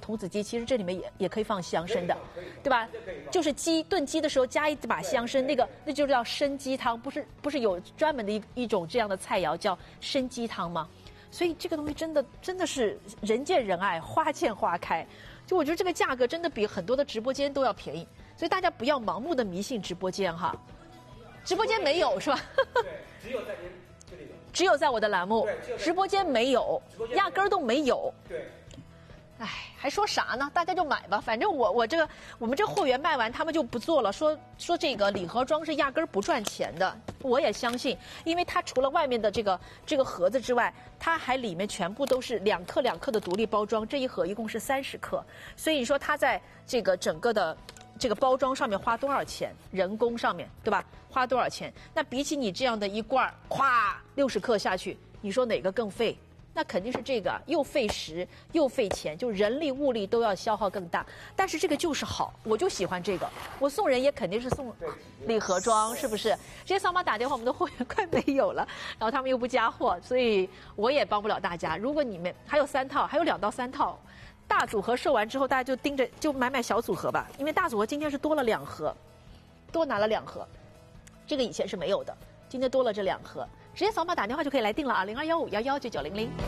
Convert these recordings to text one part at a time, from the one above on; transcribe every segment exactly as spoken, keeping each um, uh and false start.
童子鸡，其实这里面也也可以放西洋参的，对吧？就是鸡炖鸡的时候加一把西洋参，那个那就叫参鸡汤，不是不是有专门的一一种这样的菜肴叫参鸡汤吗？所以这个东西真的真的是人见人爱，花见花开。就我觉得这个价格真的比很多的直播间都要便宜，所以大家不要盲目的迷信直播间哈。直播间没有是吧？ 对，只有在您这里有。 只有在我的栏目，直播间没有，压根儿都没有。 对。 哎，还说啥呢？大家就买吧，反正我我这个我们这货源卖完，他们就不做了，说说这个礼盒装是压根儿不赚钱的。我也相信，因为它除了外面的这个这个盒子之外，它还里面全部都是两克两克的独立包装，这一盒一共是三十克，所以你说它在这个整个的这个包装上面花多少钱，人工上面对吧？花多少钱？那比起你这样的一罐，咵六十克下去，你说哪个更费？那肯定是这个，又费时又费钱，就人力物力都要消耗更大。但是这个就是好，我就喜欢这个。我送人也肯定是送礼盒装，是不是？直接扫码打电话，我们的货源快没有了，然后他们又不加货，所以我也帮不了大家。如果你们还有三套，还有两到三套，大组合售完之后，大家就盯着就买买小组合吧，因为大组合今天是多了两盒，多拿了两盒，这个以前是没有的，今天多了这两盒。直接扫码打电话就可以来订了啊，零二幺五幺幺九九零零。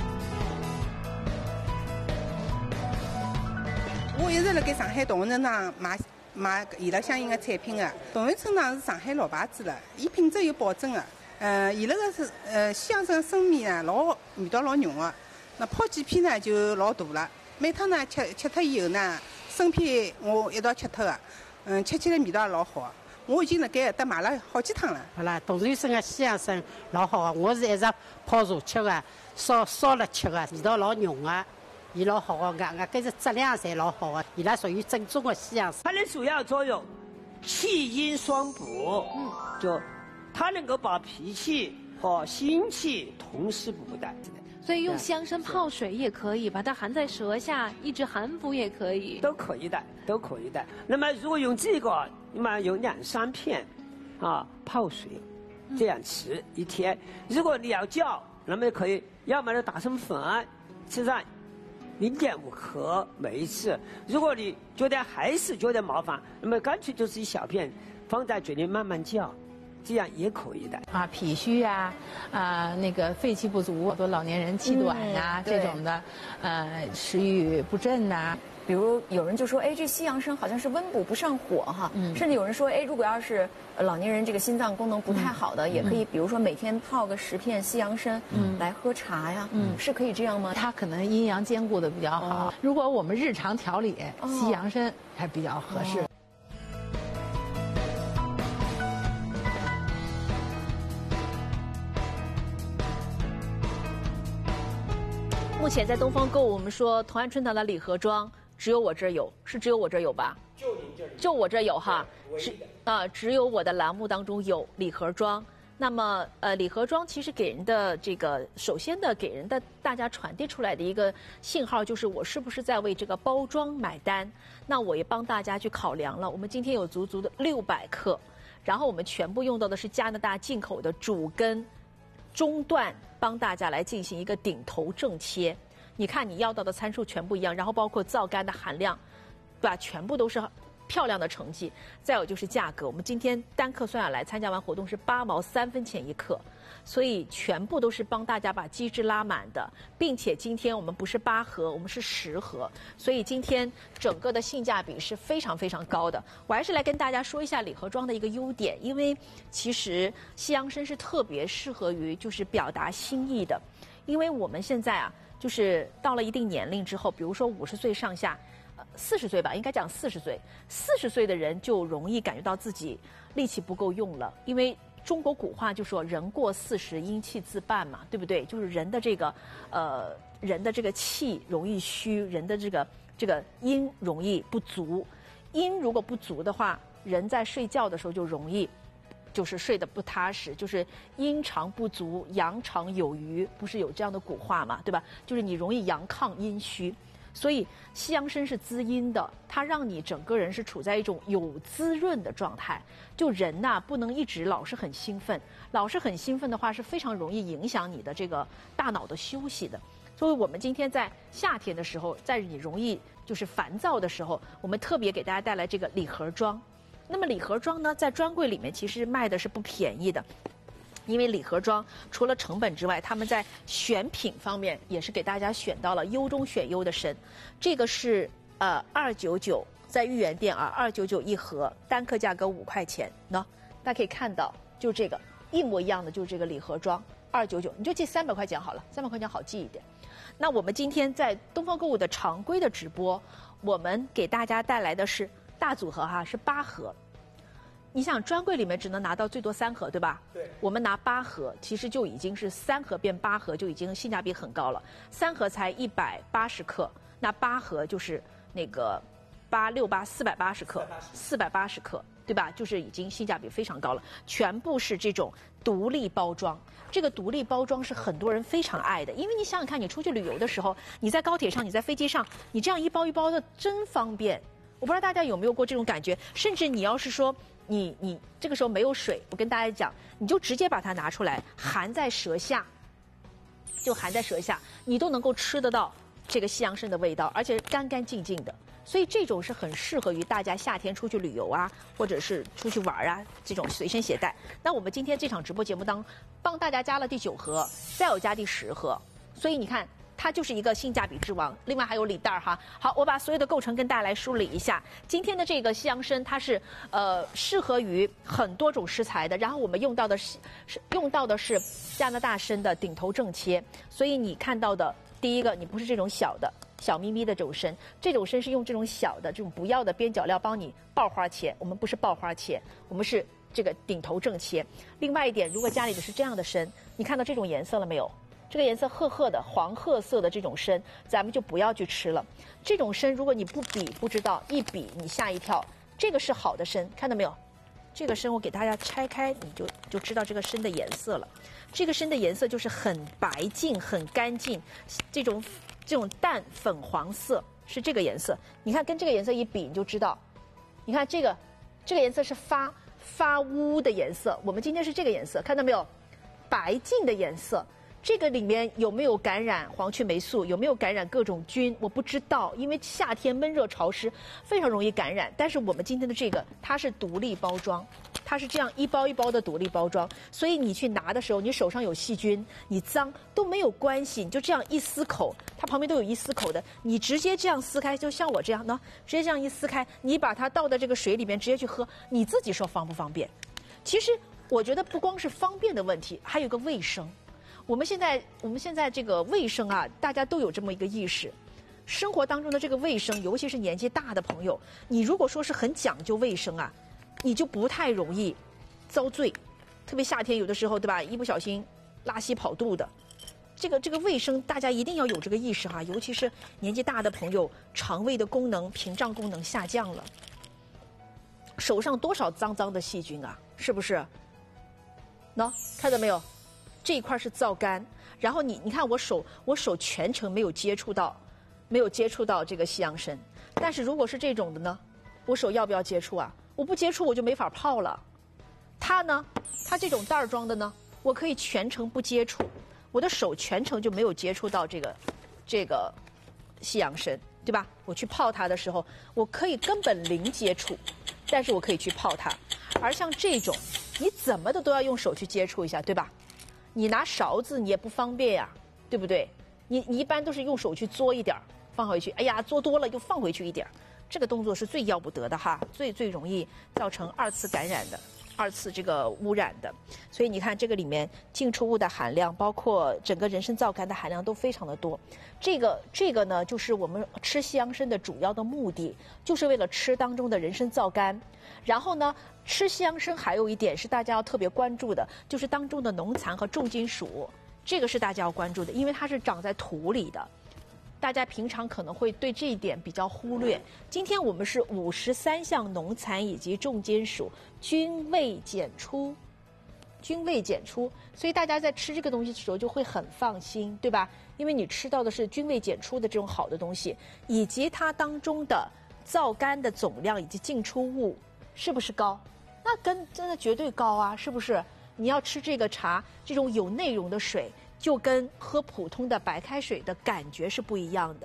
我一直辣盖上海同仁堂买买伊拉相应的产品的。同仁村堂是上海老牌子了，伊品质有保证的。呃，伊拉个是呃西洋参生米啊，老味道老浓的。那泡几片呢就老大了。每趟呢吃吃脱以后呢，生片我一道吃脱的，嗯，吃起来味道也老好。我已经辣盖搭买了好几趟了。 好啦，同仁村的西洋参老好啊，我是一直泡茶吃的，烧烧了吃的，味道老浓的，伊老好的，外外搿是质量侪老好的，伊拉属于正宗的西洋参。 它的主要作用，气阴双补，嗯，就它能够把脾气和心气同时补的。 所以用西洋参泡水也可以，把它含在舌下，抑制寒服也可以， 都可以的，都可以的。那么如果用这个，那么有两三片，啊，泡水，这样吃一天。如果你要叫，那么可以要么就打成粉，吃上零点五克每一次。如果你觉得还是觉得麻烦，那么干脆就是一小片放在嘴里慢慢叫。这样也可以的啊，脾虚啊，啊、呃，那个肺气不足，好多老年人气短呀、啊嗯、这种的，呃，食欲不振呐、啊。 比如有人就说，哎，这西洋参好像是温补不上火哈，嗯、甚至有人说，哎，如果要是老年人这个心脏功能不太好的，嗯、也可以，比如说每天泡个十片西洋参，嗯，来喝茶呀，嗯，是可以这样吗？ 它可能阴阳兼顾的比较好。哦、如果我们日常调理，哦、西洋参还比较合适。哦目前在东方购物，我们说同安春堂的礼盒装只有我这儿有，是只有我这儿有吧？ 就您这里， 就我这儿有哈，只啊只有我的栏目当中有礼盒装。那么呃，礼盒装其实给人的这个，首先的给人的大家传递出来的一个信号就是我是不是在为这个包装买单？那我也帮大家去考量了，我们今天有足足的六百克，然后我们全部用到的是加拿大进口的主根。中段帮大家来进行一个顶头正切，你看你要到的参数全部一样，然后包括皂苷的含量，对吧？全部都是漂亮的成绩。再有就是价格，我们今天单克算下来，参加完活动是八毛三分钱一克，所以全部都是帮大家把机制拉满的，并且今天我们不是八盒，我们是十盒，所以今天整个的性价比是非常非常高的。我还是来跟大家说一下礼盒装的一个优点，因为其实西洋参是特别适合于就是表达心意的，因为我们现在啊，就是到了一定年龄之后，比如说五十岁上下。四十岁吧，应该讲四十岁。四十岁的人就容易感觉到自己力气不够用了，因为中国古话就说人过四十阴气自半嘛，对不对？就是人的这个呃人的这个气容易虚，人的这个这个阴容易不足。阴如果不足的话，人在睡觉的时候就容易就是睡得不踏实，就是阴长不足，阳长有余，不是有这样的古话嘛，对吧？就是你容易阳亢阴虚。所以西洋参是滋阴的，它让你整个人是处在一种有滋润的状态。就人呐、啊，不能一直老是很兴奋，老是很兴奋的话是非常容易影响你的这个大脑的休息的。所以我们今天在夏天的时候，在你容易就是烦躁的时候，我们特别给大家带来这个礼盒装。那么礼盒装呢，在专柜里面其实卖的是不便宜的。因为礼盒装除了成本之外，他们在选品方面也是给大家选到了优中选优的参。这个是呃二九九，在豫园店啊，二九九一盒，单颗价格五块钱。喏，大家可以看到，就这个一模一样的，就是这个礼盒装二九九，你就记三百块钱好了，三百块钱好记一点。那我们今天在东方购物的常规的直播，我们给大家带来的是大组合哈，是八盒。你想专柜里面只能拿到最多三盒，对吧？ 对。 我们拿八盒，其实就已经是三盒变八盒，就已经性价比很高了。三盒才一百八十克，那八盒就是那个八六八四百八十克，四百八十克，对吧？就是已经性价比非常高了。全部是这种独立包装，这个独立包装是很多人非常爱的，因为你想想看，你出去旅游的时候，你在高铁上，你在飞机上，你这样一包一包的真方便。我不知道大家有没有过这种感觉，甚至你要是说。你你这个时候没有水，我跟大家讲，你就直接把它拿出来，含在舌下，就含在舌下，你都能够吃得到这个西洋参的味道，而且干干净净的。所以这种是很适合于大家夏天出去旅游啊，或者是出去玩啊，这种随身携带。那我们今天这场直播节目当帮大家加了第九盒，再有加第十盒，所以你看。它就是一个性价比之王，另外还有礼袋哈。好，我把所有的构成跟大家来梳理一下。今天的这个西洋参，它是呃适合于很多种食材的。然后我们用到的是是用到的是加拿大参的顶头正切，所以你看到的第一个，你不是这种小的小咪咪的这种参，这种参是用这种小的这种不要的边角料帮你爆花切，我们不是爆花切，我们是这个顶头正切。另外一点，如果家里的是这样的参，你看到这种颜色了没有？这个颜色褐褐的黄褐色的这种参，咱们就不要去吃了。这种参如果你不比不知道，一比你吓一跳。这个是好的参，看到没有？这个参我给大家拆开，你就就知道这个参的颜色了。这个参的颜色就是很白净、很干净，这种这种淡粉黄色是这个颜色。你看跟这个颜色一比，你就知道。你看这个这个颜色是发发乌的颜色，我们今天是这个颜色，看到没有？白净的颜色。这个里面有没有感染黄曲霉素？有没有感染各种菌？我不知道，因为夏天闷热潮湿，非常容易感染。但是我们今天的这个，它是独立包装，它是这样一包一包的独立包装，所以你去拿的时候，你手上有细菌，你脏都没有关系，你就这样一撕口，它旁边都有一撕口的，你直接这样撕开，就像我这样呢，直接这样一撕开，你把它倒到这个水里面直接去喝，你自己说方不方便？其实我觉得不光是方便的问题，还有个卫生。我们现在，我们现在这个卫生啊，大家都有这么一个意识。生活当中的这个卫生，尤其是年纪大的朋友，你如果说是很讲究卫生啊，你就不太容易遭罪。特别夏天有的时候，对吧？一不小心拉稀跑肚的，这个这个卫生大家一定要有这个意识哈。尤其是年纪大的朋友，肠胃的功能、屏障功能下降了，手上多少脏脏的细菌啊，是不是？喏，看到没有？这一块是皂苷，然后你你看我手我手全程没有接触到，没有接触到这个西洋参，但是如果是这种的呢，我手要不要接触啊？我不接触我就没法泡了。它呢，它这种袋儿装的呢，我可以全程不接触，我的手全程就没有接触到这个这个西洋参，对吧？我去泡它的时候，我可以根本零接触，但是我可以去泡它。而像这种，你怎么的都要用手去接触一下，对吧？你拿勺子你也不方便呀，对不对？你你一般都是用手去嘬一点放回去，哎呀，嘬多了又放回去一点，这个动作是最要不得的哈，最最容易造成二次感染的，二次这个污染的。所以你看这个里面进出物的含量，包括整个人参皂苷的含量都非常的多。这个这个呢，就是我们吃西洋参的主要的目的，就是为了吃当中的人参皂苷。然后呢，吃西洋参还有一点是大家要特别关注的，就是当中的农残和重金属，这个是大家要关注的，因为它是长在土里的。大家平常可能会对这一点比较忽略。今天我们是五十三项农残以及重金属均未检出，均未检出，所以大家在吃这个东西的时候就会很放心，对吧？因为你吃到的是均未检出的这种好的东西，以及它当中的皂苷的总量以及进出物是不是高？那跟真的绝对高啊，是不是？你要吃这个茶，这种有内容的水，就跟喝普通的白开水的感觉是不一样的。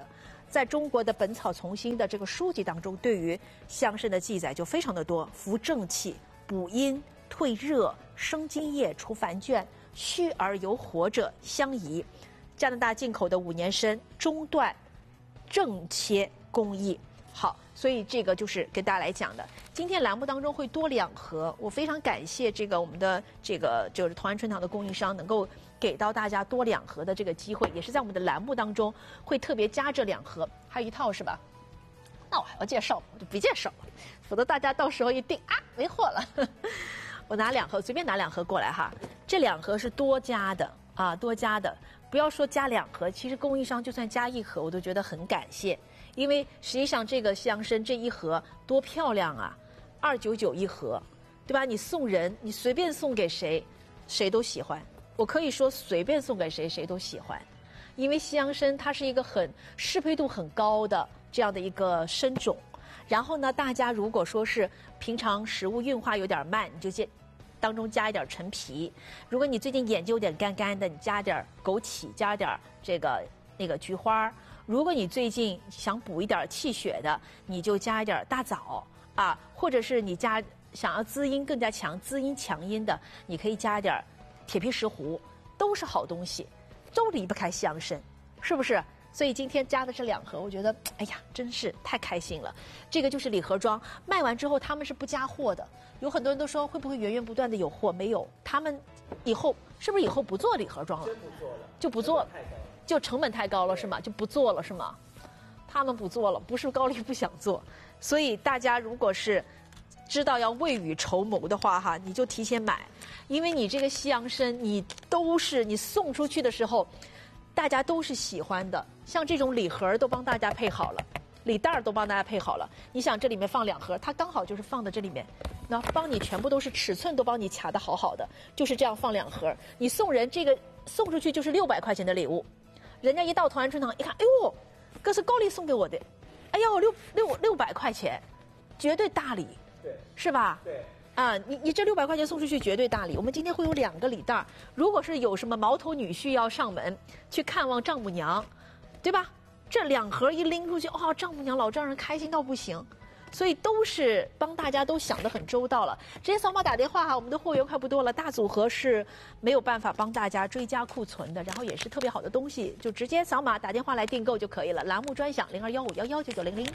在中国的《本草从新》的这个书籍当中，对于西洋参的记载就非常的多，扶正气、补阴、退热、生津液、除烦倦、虚而有火者相宜。加拿大进口的五年参中段正切工艺。好，所以这个就是跟大家来讲的。今天栏目当中会多两盒，我非常感谢这个我们的这个就是同安春堂的供应商能够给到大家多两盒的这个机会，也是在我们的栏目当中会特别加这两盒，还有一套是吧？那我还要介绍，我就不介绍了，否则大家到时候一订啊没货了。我拿两盒，随便拿两盒过来哈。这两盒是多加的啊，多加的。不要说加两盒，其实供应商就算加一盒，我都觉得很感谢。因为实际上这个西洋参这一盒多漂亮啊，二九九一盒，对吧？你送人，你随便送给谁，谁都喜欢。我可以说随便送给谁，谁都喜欢。因为西洋参它是一个很适配度很高的这样的一个参种。然后呢，大家如果说是平常食物运化有点慢，你就接当中加一点陈皮。如果你最近眼睛有点干干的，你加点枸杞，加点这个那个菊花。如果你最近想补一点气血的，你就加一点大枣啊，或者是你加想要滋阴更加强、滋阴强阴的，你可以加一点铁皮石斛，都是好东西，都离不开西洋参，是不是？所以今天加的这两盒，我觉得，哎呀，真是太开心了。这个就是礼盒装，卖完之后他们是不加货的。有很多人都说会不会源源不断的有货？没有，他们以后是不是以后不做礼盒装了？ 真不做了， 就不做了，就成本太高了是吗？就不做了是吗？他们不做了，不是高丽不想做。所以大家如果是知道要未雨绸缪的话哈，你就提前买，因为你这个西洋参你都是你送出去的时候。大家都是喜欢的，像这种礼盒都帮大家配好了，礼袋都帮大家配好了。你想这里面放两盒，它刚好就是放在这里面，那帮你全部都是尺寸都帮你卡得好好的，就是这样放两盒。你送人这个送出去就是六百块钱的礼物，人家一到同安春堂一看，哎呦，这是高丽送给我的，哎呦六六六百块钱，绝对大礼， 对， 是吧？ 对。 啊，你你这六百块钱送出去绝对大礼。我们今天会有两个礼袋，如果是有什么毛头女婿要上门去看望丈母娘，对吧？这两盒一拎出去，哦，丈母娘老丈人开心到不行。所以都是帮大家都想得很周到了。直接扫码打电话哈，我们的货源快不多了，大组合是没有办法帮大家追加库存的，然后也是特别好的东西，就直接扫码打电话来订购就可以了。栏目专享零二幺五幺幺九九零零。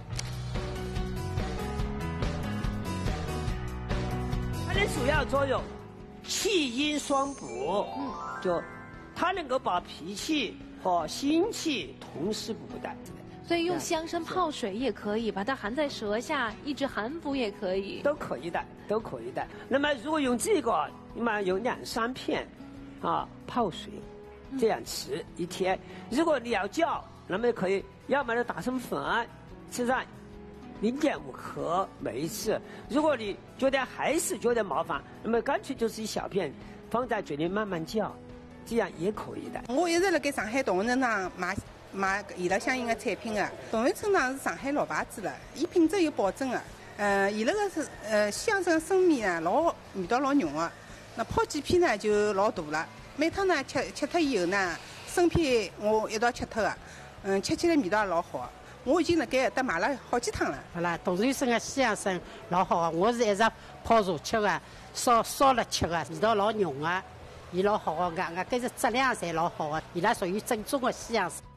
它的主要作用，气阴双补，嗯，就它能够把脾气和心气同时补带。 所以用西洋参泡水也可以，把它含在舌下，抑制寒服也可以， 都可以的，都可以的。那么如果用这个，那么有两三片，啊，泡水，这样吃一天。如果你要叫，那么可以，要么就打成粉，吃上零点五克每一次。如果你觉得还是觉得麻烦，那么干脆就是一小片，放在嘴里慢慢叫，这样也可以的。 我一直辣盖上海同仁堂买买伊拉相应的产品的。同仁春堂是上海老牌子了，伊品质有保证的。呃，伊拉个是呃西洋参的参味啊，老味道老浓的。那泡几片呢就老大了，每趟呢吃吃脱以后呢，生片我一道吃脱的，嗯，吃起来味道也老好。我已经辣盖搭买了好几趟了。 好啦，同仁参的西洋参老好的，我是一直泡茶吃的，烧烧了吃的，味道老浓的，伊老好的，外加搿是质量侪老好的，伊拉属于正宗的西洋参。